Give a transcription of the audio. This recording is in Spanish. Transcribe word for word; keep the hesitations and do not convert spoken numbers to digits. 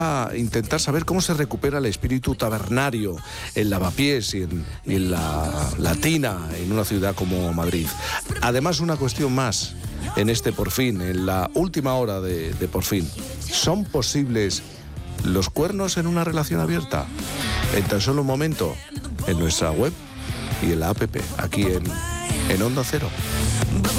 a intentar saber cómo se recupera el espíritu tabernario en Lavapiés y en, y en la Latina, en una ciudad como Madrid. Además, una cuestión más en este Por Fin, en la última hora de, de Por Fin. ¿Son posibles los cuernos en una relación abierta? En tan solo un momento, en nuestra web y en la app, aquí en, en Onda Cero.